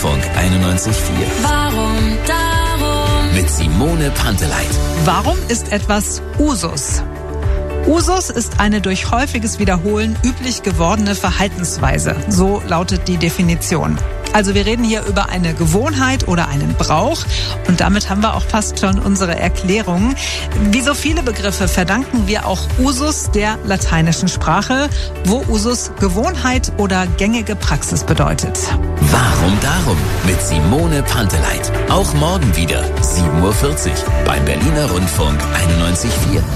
Rundfunk 91.4. Warum darum? Mit Simone Panteleit. Warum ist etwas Usus? Usus ist eine durch häufiges Wiederholen üblich gewordene Verhaltensweise. So lautet die Definition. Also wir reden hier über eine Gewohnheit oder einen Brauch und damit haben wir auch fast schon unsere Erklärung. Wie so viele Begriffe verdanken wir auch Usus der lateinischen Sprache, wo Usus Gewohnheit oder gängige Praxis bedeutet. Warum darum? Mit Simone Panteleit. Auch morgen wieder 7.40 Uhr beim Berliner Rundfunk 91.4.